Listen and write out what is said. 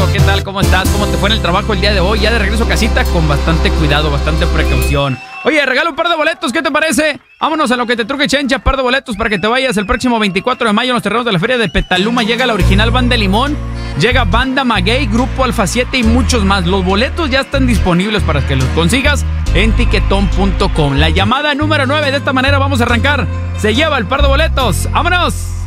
amigo, ¿qué tal? ¿Cómo estás? ¿Cómo te fue en el trabajo el día de hoy? Ya de regreso a casita con bastante cuidado, bastante precaución. Oye, regalo un par de boletos, ¿qué te parece? Vámonos a lo que te truque Chencha, par de boletos para que te vayas el próximo 24 de mayo en los terrenos de la Feria de Petaluma. Llega la original Banda Limón, llega Banda Maguey, Grupo Alfa 7 y muchos más. Los boletos ya están disponibles para que los consigas en tiquetón.com. La llamada número 9, de esta manera vamos a arrancar. Se lleva el par de boletos. ¡Vámonos!